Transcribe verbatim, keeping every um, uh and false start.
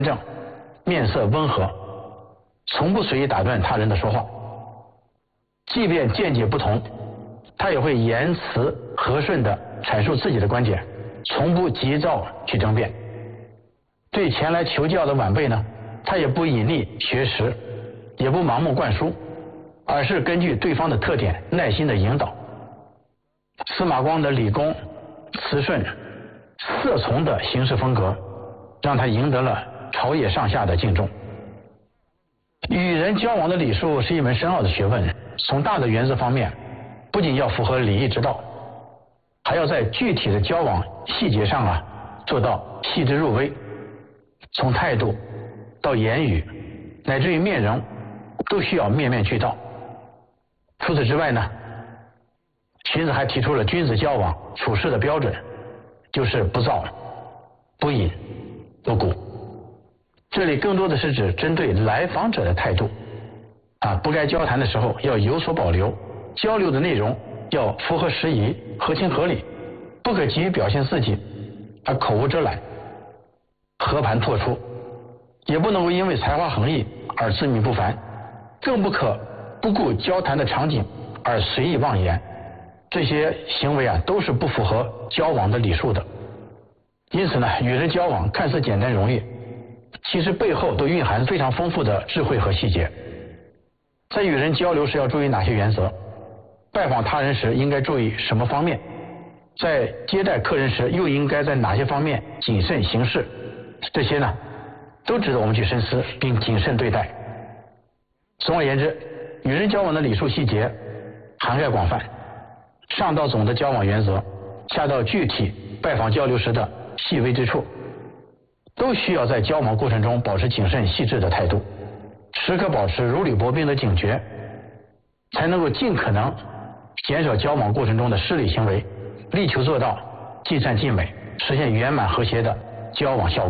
正，面色温和，从不随意打断他人的说话。即便见解不同，他也会言辞和顺地阐述自己的观点，从不急躁去争辩。对前来求教的晚辈呢，他也不隐匿学识，也不盲目灌输，而是根据对方的特点耐心的引导。司马光的理工、辞顺、色从的行事风格，让他赢得了朝野上下的敬重。与人交往的礼数是一门深奥的学问，从大的原则方面，不仅要符合礼义之道，还要在具体的交往细节上啊，做到细致入微。从态度到言语，乃至于面容，都需要面面俱到。除此之外呢，荀子还提出了君子交往处事的标准，就是不躁、不隐、不鼓。这里更多的是指针对来访者的态度啊，不该交谈的时候要有所保留，交流的内容要符合时宜、合情合理，不可急于表现自己而口无遮拦、和盘托出，也不能够因为才华横溢而自命不凡，更不可不顾交谈的场景而随意妄言。这些行为啊，都是不符合交往的礼数的。因此呢，与人交往看似简单容易，其实背后都蕴含非常丰富的智慧和细节。在与人交流时要注意哪些原则？拜访他人时应该注意什么方面？在接待客人时又应该在哪些方面谨慎行事？这些呢，都值得我们去深思并谨慎对待。总而言之，与人交往的礼数细节涵盖广泛，上到总的交往原则，下到具体拜访交流时的细微之处，都需要在交往过程中保持谨慎细致的态度，时刻保持如履薄冰的警觉，才能够尽可能减少交往过程中的失礼行为，力求做到尽善尽美，实现圆满和谐的交往效果。